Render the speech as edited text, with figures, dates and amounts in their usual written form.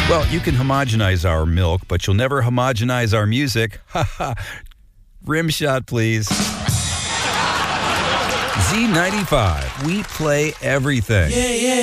Well, you can homogenize our milk, but you'll never homogenize our music. Ha ha. Rim shot, please. Z95. We play everything. Yeah, yeah.